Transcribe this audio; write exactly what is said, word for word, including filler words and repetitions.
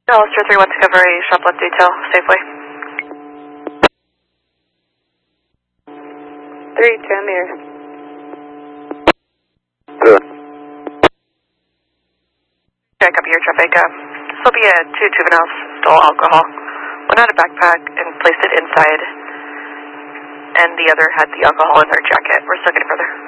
Hollister three one Discovery, shop left detail, safely. three ten here. Good. Check up your traffic. Uh, this will be a two juveniles stole alcohol. One had a backpack and placed it inside, and the other had the alcohol in their jacket. We're still getting further.